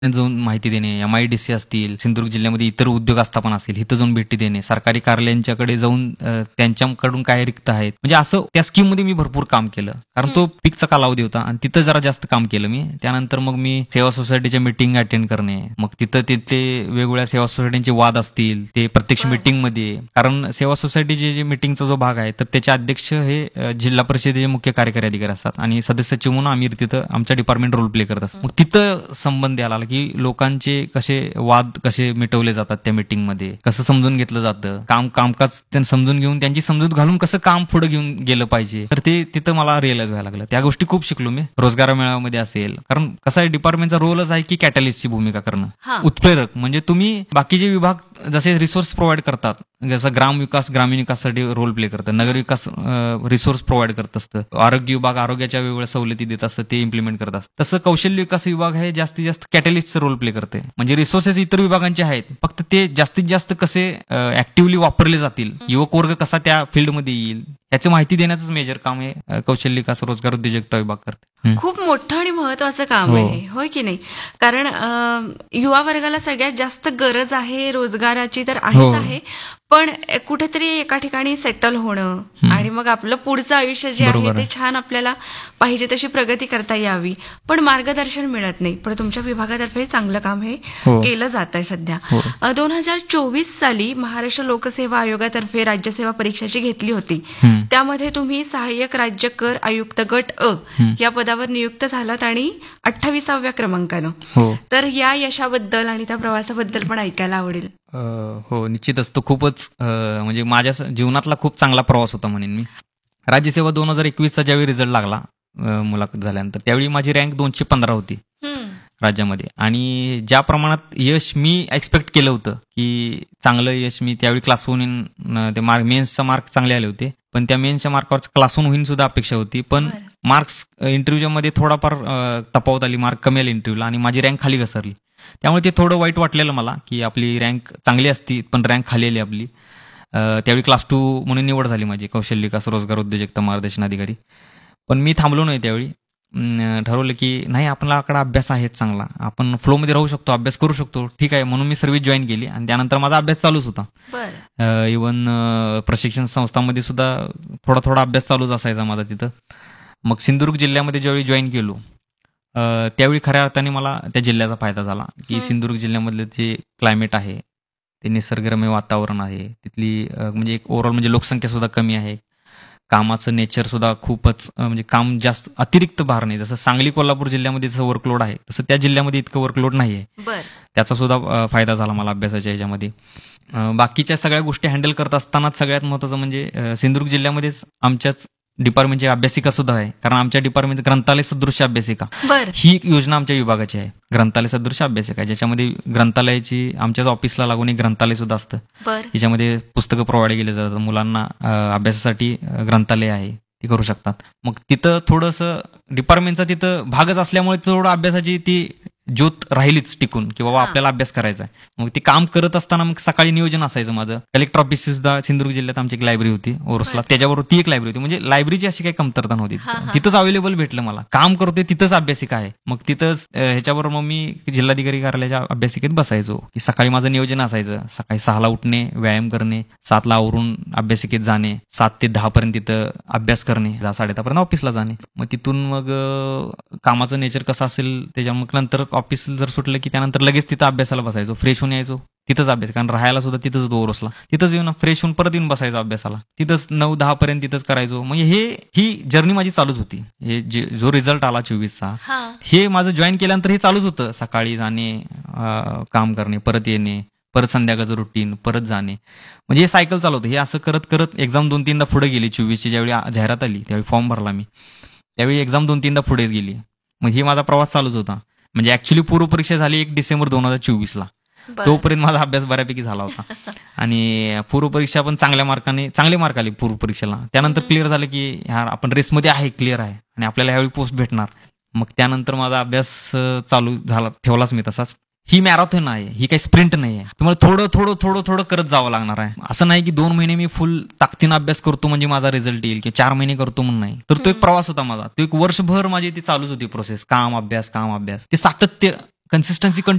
जाऊन माहिती देणे, MIDC असतील, सिंधुदुर्ग जिल्ह्यामध्ये इतर उद्योग आस्थापना असतील, इथं जाऊन भेटी देणे, सरकारी कार्यालयांच्याकडे जाऊन त्यांच्याकडून काय रिक्त आहेत, म्हणजे असं त्या स्कीम मध्ये मी भरपूर काम केलं. कारण तो पीकचा कालावधी होता आणि तिथं जरा जास्त काम केलं मी. त्यानंतर मग मी सेवा सोसायटीच्या मीटिंग अटेंड करणे, मग तिथे वेगवेगळ्या सेवा सोसायटीचे वाद असतील ते प्रत्यक्ष मीटिंग मध्ये, कारण सेवा सोसायटीचे जे मीटिंगचा जो भाग आहे तर त्याचे अध्यक्ष हे जिल्हा परिषदेचे मुख्य कार्यकारी अधिकारी असतात आणि सदस्य सचिव म्हणून आम्ही तिथं आमच्या डिपार्टमेंट रोल प्ले करत असतो. मग तिथं संबंध आला की लोकांचे कसे वाद कसे मिटवले जातात त्या मीटिंगमध्ये, कसं समजून घेतलं जातं, कामकाज त्यांना समजून घेऊन त्यांची समजूत घालून कसं काम पुढे घेऊन गेलं पाहिजे, तर ते तिथं मला रिअलाइज व्हायला लागलं. त्या गोष्टी खूप शिकलो मी. रोजगार मेळाव्यामध्ये असेल, कारण कसं आहे डिपार्टमेंटचा रोलच आहे की कॅटलिस्टची भूमिका करणं, उत्प्रेरक. म्हणजे तुम्ही बाकीचे विभाग जसे रिसोर्स प्रोव्हाइड करतात, जसं ग्रामीण विकासासाठी रोल प्ले करतं, नगर विकास रिसोर्स प्रोव्हाइड करत असतं, आरोग्य विभाग आरोग्याच्या वेगवेगळ्या सवलती देत असतं, ते इम्प्लिमेंट करत असतं. तसं कौशल्य विकास विभाग हे जास्तीत जास्त कॅटलिस्टचं रोल प्ले करते. म्हणजे रिसोर्सेस इतर विभागांचे आहेत, फक्त ते जास्तीत जास्त कसे ऍक्टिव्हली वापरले जातील, युवक वर्ग कसा त्या फील्डमध्ये येईल याची माहिती देण्याचंच मेजर काम हे कौशल्य विकास रोजगार उद्योजकता विभाग करते. खूप मोठं आणि महत्वाचं काम आहे, होय की नाही? कारण युवा वर्गाला सगळ्यात जास्त गरज आहे रोजगाराची तर आहेच आहे, पण कुठेतरी एका ठिकाणी सेटल होणं आणि मग आपलं पुढचं आयुष्य जे आहे ते छान आपल्याला पाहिजे तशी प्रगती करता यावी, पण मार्गदर्शन मिळत नाही. पण तुमच्या विभागातर्फे चांगलं काम हे केलं जात आहे सध्या. 2024 साली महाराष्ट्र लोकसेवा आयोगातर्फे राज्यसेवा परीक्षाची घेतली होती. त्यामध्ये तुम्ही सहाय्यक राज्य कर आयुक्त गट अ या पदावर नियुक्त झालात आणि 28व्या क्रमांकानं. तर या यशाबद्दल आणि त्या प्रवासाबद्दल पण ऐकायला आवडेल. हो, निश्चितच. तो खूपच म्हणजे माझ्या जीवनातला खूप चांगला प्रवास होता म्हणेन मी. राज्यसेवा 2021चा ज्यावेळी रिझल्ट लागला मुलाखत झाल्यानंतर, त्यावेळी माझी रँक 215 होती राज्यामध्ये. आणि ज्या प्रमाणात यश मी एक्सपेक्ट केलं होतं की चांगलं यश, मी त्यावेळी क्लास 1 ते मेन्सचा मार्क चांगले आले होते, पण त्या मेन्सच्या मार्कावर क्लास 1 सुद्धा अपेक्षा होती, पण मार्क्स इंटरव्ह्यूच्या मध्ये थोडाफार तफावत आली, मार्क कमी आले इंटरव्ह्यूला आणि माझी रँक खाली घसरली. त्यामुळे ते थोडं वाईट वाटलेलं मला की आपली रँक चांगली असती पण रँक खाली आली आपली. त्यावेळी क्लास 2 म्हणून निवड झाली माझी कौशल्य विकास रोजगार उद्योजकता मार्गदर्शन अधिकारी. पण मी थांबलो नाही. त्यावेळी ठरवलं की नाही, आपल्याकडे अभ्यास आहे चांगला, आपण फ्लोमध्ये राहू शकतो, अभ्यास करू शकतो, ठीक आहे. म्हणून मी सर्व्हिस जॉईन केली आणि त्यानंतर माझा अभ्यास चालूच होता. इव्हन प्रशिक्षण संस्थांमध्ये सुद्धा थोडा थोडा अभ्यास चालूच असायचा माझा तिथं. मग सिंधुदुर्ग जिल्ह्यामध्ये ज्यावेळी जॉईन केलो त्यावेळी खऱ्या अर्थाने मला त्या जिल्ह्याचा फायदा झाला की सिंधुदुर्ग जिल्ह्यामधलं जे क्लायमेट आहे, ते निसर्गरम्य वातावरण आहे, तिथली म्हणजे एक ओव्हरऑल म्हणजे लोकसंख्या सुद्धा कमी आहे, कामाचं नेचर सुद्धा खूपच म्हणजे काम जास्त अतिरिक्त भार नाही. जसं सांगली कोल्हापूर जिल्ह्यामध्ये जसं वर्कलोड आहे तसं त्या जिल्ह्यामध्ये इतकं वर्कलोड नाही आहे. त्याचा सुद्धा फायदा झाला मला अभ्यासाच्या ह्याच्यामध्ये. बाकीच्या सगळ्या गोष्टी हँडल करत असतानाच सगळ्यात महत्त्वाचं म्हणजे सिंधुदुर्ग जिल्ह्यामध्येच आमच्याच डिपार्टमेंटची अभ्यासिका सुद्धा आहे, कारण आमच्या डिपार्टमेंट ग्रंथालय सदृश्य अभ्यासिका ही एक योजना आमच्या विभागाची आहे, ग्रंथालय सदृश्य अभ्यासिका, ज्याच्यामध्ये ग्रंथालयाची आमच्याच ऑफिसला लागून एक ग्रंथालय सुद्धा असतं. त्याच्यामध्ये पुस्तकं प्रोव्हाइड केली जातात मुलांना, अभ्यासासाठी ग्रंथालय आहे, ती करू शकतात. मग तिथं थोडंसं डिपार्टमेंटचा तिथं भागच असल्यामुळे थोडं अभ्यासाची ती ज्योत राहिलीच टिकून की बाबा आपल्याला अभ्यास करायचा आहे. मग ते काम करत असताना मग सकाळी नियोजन असायचं माझं. कलेक्टर ऑफिस सुद्धा सिंधुदुर्ग जिल्ह्यात आमची एक लायब्ररी होती ओरसला, त्याच्याबरोबर ती एक लायब्ररी होती. म्हणजे लायब्ररीची अशी काही कमतरता नव्हती, तिथंच अवेलेबल भेटलं मला. काम करतोय तिथंच अभ्यासिका आहे, मग तिथंच ह्याच्याबरोबर मग मी जिल्हाधिकारी कार्यालयाच्या अभ्यासिकेत बसायचो की सकाळी माझं नियोजन असायचं. सकाळी 6ला उठणे, व्यायाम करणे, 7ला आवरून अभ्यासिकेत जाणे, 7 ते 10 पर्यंत तिथं अभ्यास करणे, 10-10:30 पर्यंत ऑफिसला जाणे. मग तिथून मग कामाचं नेचर कसं असेल त्याच्या मग नंतर ऑफिस जर सुटलं की त्यानंतर लगेच तिथं अभ्यासाला बसायचो, फ्रेश होऊन यायचो, तिथंच अभ्यास, कारण राहायला सुद्धा तिथंच होतो ओरसला, तिथंच येऊन फ्रेश होऊन परत येऊन बसायचो अभ्यासाला, तिथंच 9-10 पर्यंत तिथंच करायचो. म्हणजे ही जर्नी माझी चालूच होती. हे जो रिझल्ट आला 24चा, हे माझं जॉईन केल्यानंतर हे चालूच होतं. सकाळी जाणे, काम करणे, परत येणे, परत संध्याकाळचं रुटीन, परत जाणे, म्हणजे हे सायकल चालू होतं. हे असं करत करत एक्झाम 2-3दा पुढे गेली. 24ची ज्यावेळी जाहिरात आली त्यावेळी फॉर्म भरला मी, त्यावेळी एक्झाम 2-3दा पुढे गेली. मग हे माझा प्रवास चालूच होता. म्हणजे ऍक्च्युली पूर्वपरीक्षा झाली 1 डिसेंबर 2024ला, तोपर्यंत माझा अभ्यास बऱ्यापैकी झाला होता आणि पूर्वपरीक्षा पण चांगले मार्क आले पूर्वपरीक्षेला. त्यानंतर क्लिअर झालं की ह्या आपण रेसमध्ये आहे, क्लिअर आहे आणि आपल्याला ह्यावेळी पोस्ट भेटणार. मग त्यानंतर माझा अभ्यास चालू झाला, ठेवलाच मी तसाच. ही मॅरेथॉन आहे, ही काही स्प्रिंट नाही आहे. तुम्हाला थोडं करत जावं लागणार आहे. असं नाही की 2 महिने मी फुल ताकदीनं अभ्यास करतो म्हणजे माझा रिझल्ट येईल, की 4 महिने करतो म्हणून नाही. तर तो एक प्रवास होता माझा. तो एक वर्षभर माझी ती चालूच होती प्रोसेस, काम अभ्यास. ते सातत्य कन्सिस्टन्सी